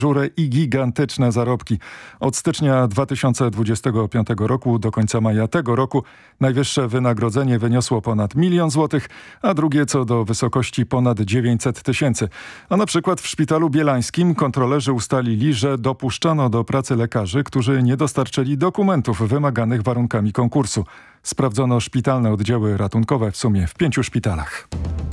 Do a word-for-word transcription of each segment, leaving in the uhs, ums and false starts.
żurę i gigantyczne zarobki. Od stycznia dwa tysiące dwudziestego piątego roku do końca maja tego roku najwyższe wynagrodzenie wyniosło ponad milion złotych, a drugie co do wysokości ponad dziewięćset tysięcy. A na przykład w szpitalu bielańskim kontrolerzy ustalili, że dopuszczano do pracy lekarzy, którzy nie dostarczyli dokumentów wymaganych warunkami konkursu. Sprawdzono szpitalne oddziały ratunkowe w sumie w pięciu szpitalach.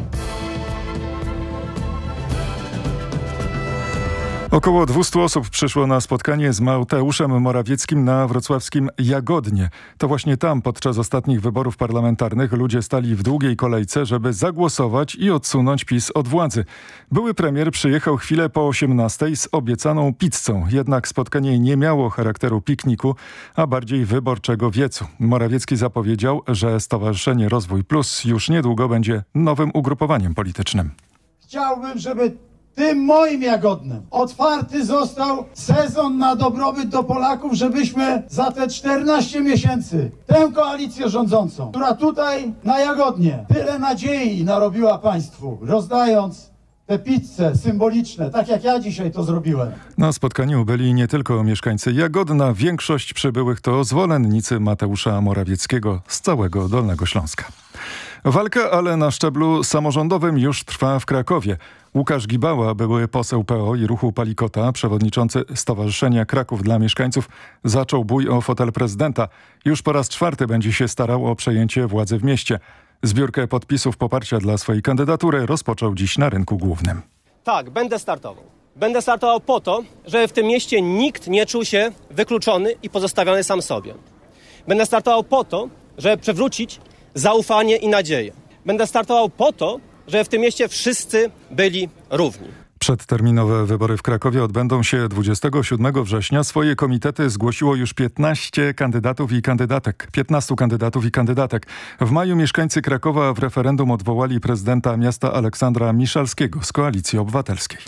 Około dwieście osób przyszło na spotkanie z Mateuszem Morawieckim na wrocławskim Jagodnie. To właśnie tam podczas ostatnich wyborów parlamentarnych ludzie stali w długiej kolejce, żeby zagłosować i odsunąć PiS od władzy. Były premier przyjechał chwilę po osiemnastej z obiecaną pizzą, jednak spotkanie nie miało charakteru pikniku, a bardziej wyborczego wiecu. Morawiecki zapowiedział, że Stowarzyszenie Rozwój Plus już niedługo będzie nowym ugrupowaniem politycznym. Chciałbym, żeby tym moim Jagodnem otwarty został sezon na dobrobyt do Polaków, żebyśmy za te czternaście miesięcy tę koalicję rządzącą, która tutaj na Jagodnie tyle nadziei narobiła państwu, rozdając te pizze symboliczne, tak jak ja dzisiaj to zrobiłem. Na spotkaniu byli nie tylko mieszkańcy Jagodna, większość przybyłych to zwolennicy Mateusza Morawieckiego z całego Dolnego Śląska. Walka, ale na szczeblu samorządowym już trwa w Krakowie. Łukasz Gibała, były poseł P O i ruchu Palikota, przewodniczący Stowarzyszenia Kraków dla Mieszkańców, zaczął bój o fotel prezydenta. Już po raz czwarty będzie się starał o przejęcie władzy w mieście. Zbiórkę podpisów poparcia dla swojej kandydatury rozpoczął dziś na rynku głównym. Tak, będę startował. Będę startował po to, żeby w tym mieście nikt nie czuł się wykluczony i pozostawiony sam sobie. Będę startował po to, żeby przywrócić zaufanie i nadzieję. Będę startował po to, żeby w tym mieście wszyscy byli równi. Przedterminowe wybory w Krakowie odbędą się dwudziestego siódmego września. Swoje komitety zgłosiło już piętnaście kandydatów i kandydatek. piętnastu kandydatów i kandydatek. W maju mieszkańcy Krakowa w referendum odwołali prezydenta miasta Aleksandra Miszalskiego z Koalicji Obywatelskiej.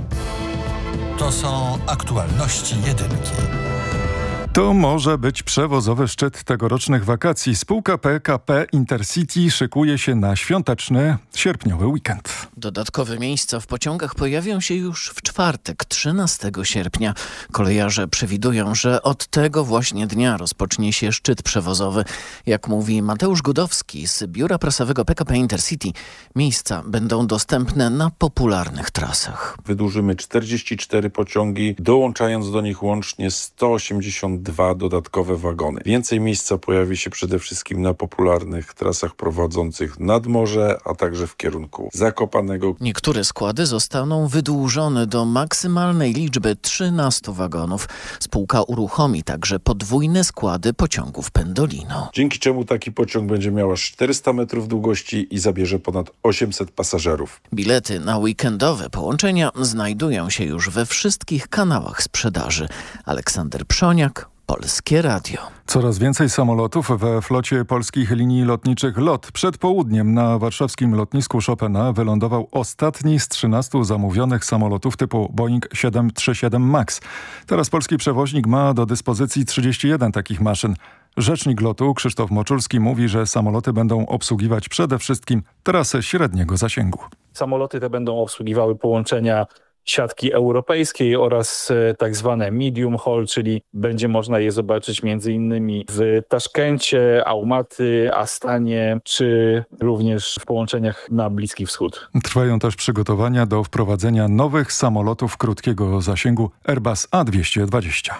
To są aktualności jedynki. To może być przewozowy szczyt tegorocznych wakacji. Spółka P K P Intercity szykuje się na świąteczny, sierpniowy weekend. Dodatkowe miejsca w pociągach pojawią się już w czwartek, trzynastego sierpnia. Kolejarze przewidują, że od tego właśnie dnia rozpocznie się szczyt przewozowy. Jak mówi Mateusz Gudowski z biura prasowego P K P Intercity, miejsca będą dostępne na popularnych trasach. Wydłużymy czterdzieści cztery pociągi, dołączając do nich łącznie sto osiemdziesiąt dwa dodatkowe wagony. Więcej miejsca pojawi się przede wszystkim na popularnych trasach prowadzących nad morze, a także w kierunku Zakopanego. Niektóre składy zostaną wydłużone do maksymalnej liczby trzynastu wagonów. Spółka uruchomi także podwójne składy pociągów Pendolino. Dzięki czemu taki pociąg będzie miał aż czterysta metrów długości i zabierze ponad osiemset pasażerów. Bilety na weekendowe połączenia znajdują się już we wszystkich kanałach sprzedaży. Aleksander Przoniak, Polskie Radio. Coraz więcej samolotów we flocie polskich linii lotniczych LOT. Przed południem na warszawskim lotnisku Chopina wylądował ostatni z trzynastu zamówionych samolotów typu Boeing siedem trzy siedem MAX. Teraz polski przewoźnik ma do dyspozycji trzydzieści jeden takich maszyn. Rzecznik lotu Krzysztof Moczulski mówi, że samoloty będą obsługiwać przede wszystkim trasy średniego zasięgu. Samoloty te będą obsługiwały połączenia siatki europejskiej oraz tak zwane medium haul, czyli będzie można je zobaczyć między innymi w Taszkencie, Almaty, Astanie, czy również w połączeniach na Bliski Wschód. Trwają też przygotowania do wprowadzenia nowych samolotów krótkiego zasięgu Airbus A dwieście dwadzieścia.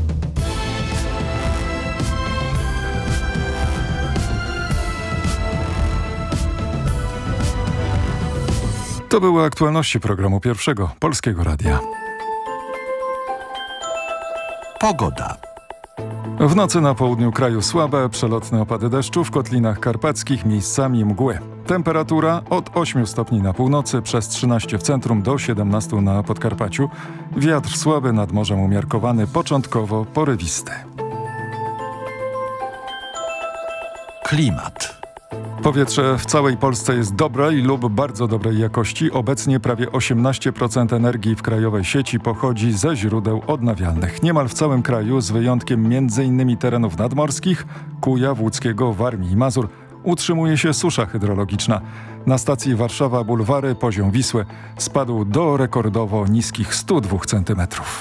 To były aktualności programu Pierwszego Polskiego Radia. Pogoda. W nocy na południu kraju słabe, przelotne opady deszczu, w kotlinach karpackich miejscami mgły. Temperatura od ośmiu stopni na północy, przez trzynaście w centrum do siedemnastu na Podkarpaciu. Wiatr słaby, nad morzem umiarkowany, początkowo porywisty. Klimat. Powietrze w całej Polsce jest dobrej lub bardzo dobrej jakości. Obecnie prawie osiemnaście procent energii w krajowej sieci pochodzi ze źródeł odnawialnych. Niemal w całym kraju, z wyjątkiem między innymi terenów nadmorskich, Kujaw, Łódzkiego, Warmii i Mazur, utrzymuje się susza hydrologiczna. Na stacji Warszawa Bulwary poziom Wisły spadł do rekordowo niskich stu dwóch centymetrów.